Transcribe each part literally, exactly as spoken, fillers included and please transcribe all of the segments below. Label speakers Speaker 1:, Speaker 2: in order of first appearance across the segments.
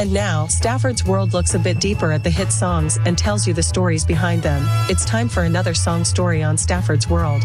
Speaker 1: And now, Stafford's World looks a bit deeper at the hit songs and tells you the stories behind them. It's time for another song story on Stafford's World.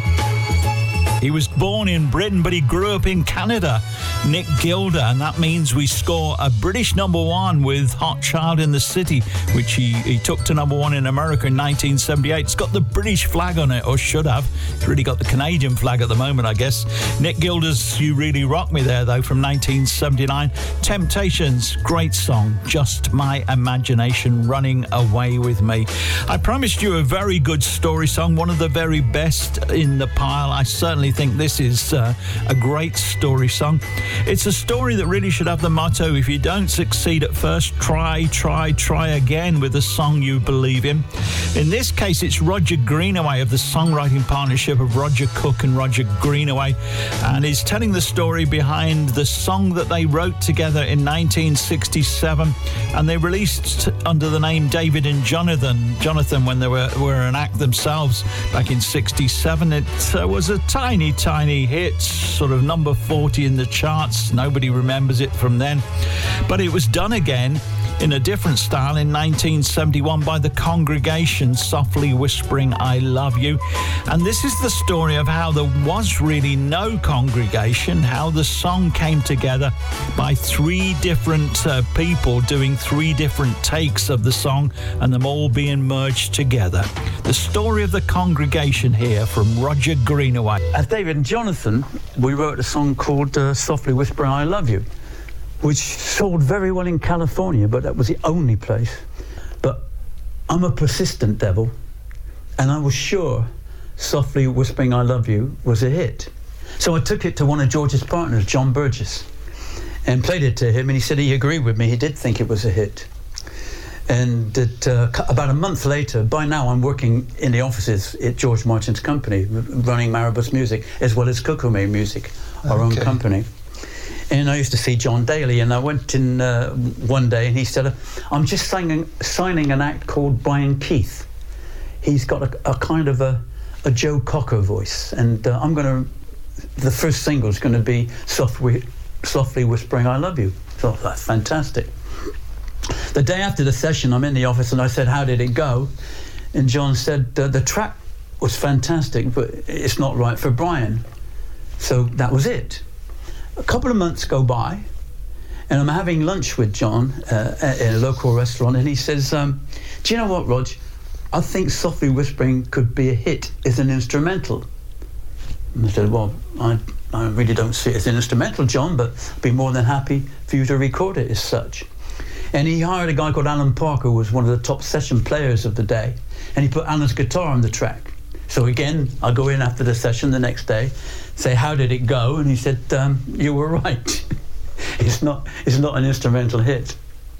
Speaker 2: He was born in Britain, but he grew up in Canada, Nick Gilder, and that means we score a British number one with Hot Child in the City, which he, he took to number one in America in nineteen seventy-eight. It's got the British flag on it, or should have. It's really got the Canadian flag at the moment, I guess. Nick Gilder's You Really Rock Me there, though, from nineteen seventy-nine. Temptations, great song, Just My Imagination Running Away With Me. I promised you a very good story song, one of the very best in the pile. I certainly think this is uh, a great story song. It's a story that really should have the motto, if you don't succeed at first, try, try, try again with a song you believe in. In this case, it's Roger Greenaway of the songwriting partnership of Roger Cook and Roger Greenaway, and he's telling the story behind the song that they wrote together in nineteen sixty-seven, and they released under the name David and Jonathan, Jonathan when they were, were an act themselves back in sixty-seven. It uh, was a tiny Tiny, tiny hit, sort of number forty in the charts. Nobody remembers it from then. But it was done again in a different style in nineteen seventy-one by The Congregation, Softly Whispering I Love You. And this is the story of how there was really no congregation, how the song came together by three different uh, people doing three different takes of the song and them all being merged together. The story of The Congregation here from Roger Greenaway.
Speaker 3: As David and Jonathan, we wrote a song called uh, Softly Whispering I Love You, which sold very well in California, but that was the only place. But I'm a persistent devil, and I was sure Softly Whispering I Love You was a hit. So I took it to one of George's partners, John Burgess, and played it to him, and he said he agreed with me. He did think it was a hit. And it, uh, about a month later, by now I'm working in the offices at George Martin's company, running Maribus Music, as well as Cuckoo-Made Music, our okay. own company. And I used to see John daily, and I went in uh, one day, and he said, I'm just signing, signing an act called Brian Keith. He's got a, a kind of a, a Joe Cocker voice, and uh, I'm going to, the first single is going to be Softly, Softly Whispering I Love You. So that's fantastic. The day after the session, I'm in the office, and I said, how did it go? And John said, uh, the track was fantastic, but it's not right for Brian. So that was it. A couple of months go by, and I'm having lunch with John uh, in a local restaurant, and he says, um, do you know what, Rog? I think Softly Whispering could be a hit as an instrumental. And I said, well, I, I really don't see it as an instrumental, John, but I'd be more than happy for you to record it as such. And he hired a guy called Alan Parker, who was one of the top session players of the day, and he put Alan's guitar on the track. So again, I go in after the session the next day, say, how did it go? And he said, um, you were right. it's not it's not an instrumental hit.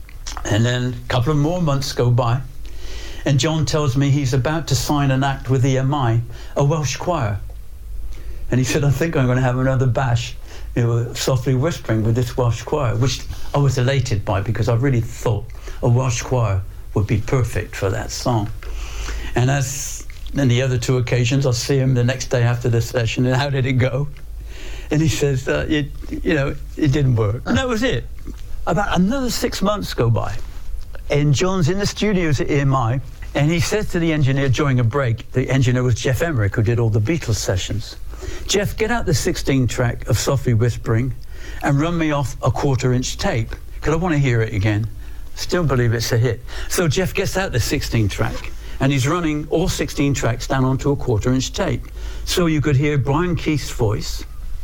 Speaker 3: And then a couple of more months go by, and John tells me he's about to sign an act with E M I, a Welsh choir. And he said, I think I'm going to have another bash, you know, Softly Whispering with this Welsh choir, which I was elated by, because I really thought a Welsh choir would be perfect for that song. And as in the other two occasions, I'll see him the next day after the session, and how did it go? And he says, uh, it, you know, it didn't work. And that was it. About another six months go by, and John's in the studios at E M I, and he says to the engineer during a break, the engineer was Jeff Emerick, who did all the Beatles sessions, Jeff, get out the sixteen track of Softly Whispering and run me off a quarter inch tape, because I want to hear it again. Still believe it's a hit. So Jeff gets out the sixteen track, and he's running all sixteen tracks down onto a quarter inch tape. So you could hear Brian Keith's voice,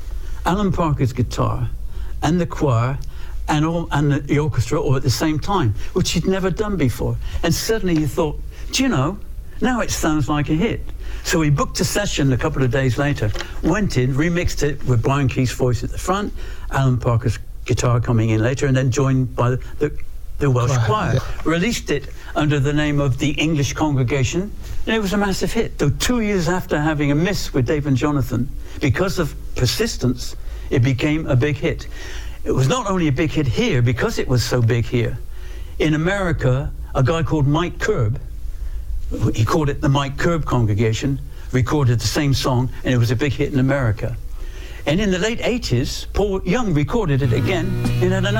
Speaker 3: Alan Parker's guitar, and the choir, and all and the orchestra all at the same time, which he'd never done before. And suddenly he thought, do you know, now it sounds like a hit. So he booked a session a couple of days later, went in, remixed it with Brian Keith's voice at the front, Alan Parker's guitar coming in later, and then joined by the, the, the Welsh choir. Yeah. Released it under the name of The English Congregation, and it was a massive hit. So two years after having a miss with Dave and Jonathan, because of persistence, it became a big hit. It was not only a big hit here, because it was so big here. In America, a guy called Mike Curb, he called it the Mike Curb Congregation, recorded the same song, and it was a big hit in America. And in the late eighties, Paul Young recorded it again in another